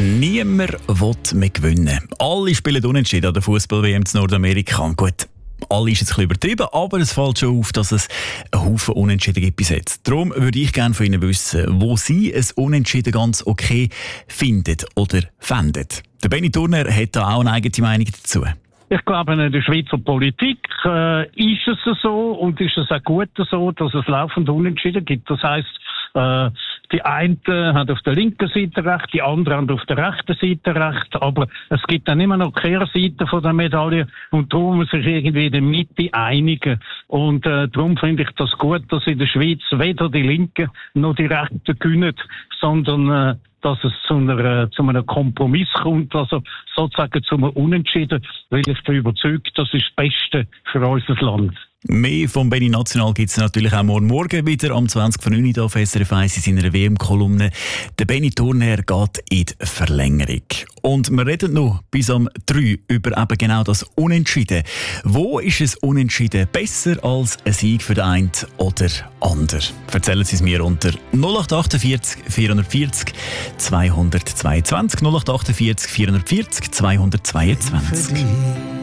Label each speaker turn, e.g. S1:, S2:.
S1: Niemand will mehr gewinnen. Alle spielen unentschieden an der Fußball-WM in Nordamerika. Gut, alle ist jetzt ein bisschen übertrieben, aber es fällt schon auf, dass es einen Haufen Unentschieden gibt bis jetzt. Darum würde ich gerne von Ihnen wissen, wo Sie ein Unentschieden ganz okay finden oder fänden. Der Benny Turner hat da auch eine eigene Meinung dazu.
S2: Ich glaube, in der Schweizer Politik ist es so und ist es auch gut so, dass es laufend Unentschieden gibt. Das heisst, die einen haben auf der linken Seite recht, die anderen haben auf der rechten Seite recht, aber es gibt dann immer noch Kehrseiten von der Medaille und darum muss sich irgendwie in der Mitte einigen. Und darum finde ich das gut, dass in der Schweiz weder die Linken noch die Rechten gewinnen, sondern dass es zu einem Kompromiss kommt, also sozusagen zu einem Unentschieden, weil ich bin überzeugt, das ist das Beste für unser Land.
S1: Mehr vom Benny National gibt es natürlich auch morgen wieder am 20:09 hier auf SRF 1 in seiner WM-Kolumne. Der Benny Turner geht in die Verlängerung. Und wir reden noch bis am 3 über eben genau das Unentschieden. Wo ist es Unentschieden besser als ein Sieg für den einen oder anderen? Erzählen Sie es mir unter 0848 440 222 0848 440 222.